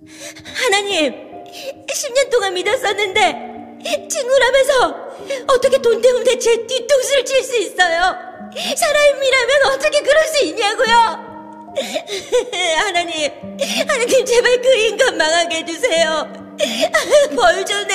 하나님, 10년 동안 믿었었는데 친구라면서 어떻게 돈 때문에 제 뒤통수를 칠 수 있어요? 사람이라면 어떻게 그럴 수 있냐고요? 하나님 제발 그 인간 망하게 해주세요. 벌 좀